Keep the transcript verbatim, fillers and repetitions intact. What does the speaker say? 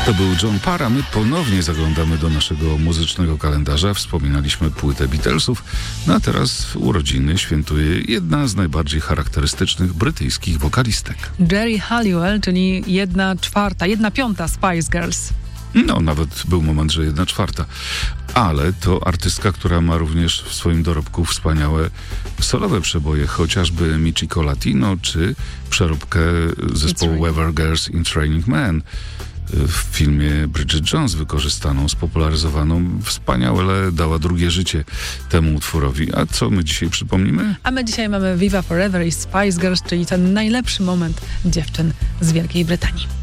To był John Parr, a my ponownie zaglądamy do naszego muzycznego kalendarza. Wspominaliśmy płytę Beatlesów, no a teraz urodziny świętuje jedna z najbardziej charakterystycznych brytyjskich wokalistek. Geri Halliwell, czyli jedna czwarta, jedna piąta Spice Girls. No, nawet był moment, że jedna czwarta. Ale to artystka, która ma również w swoim dorobku wspaniałe solowe przeboje, chociażby Michiko Latino, czy przeróbkę zespołu Weather Girls in Training Man. W filmie Bridget Jones wykorzystaną, spopularyzowaną, wspaniale dała drugie życie temu utworowi. A co my dzisiaj przypomnimy? A my dzisiaj mamy Viva Forever i Spice Girls, czyli ten najlepszy moment dziewczyn z Wielkiej Brytanii.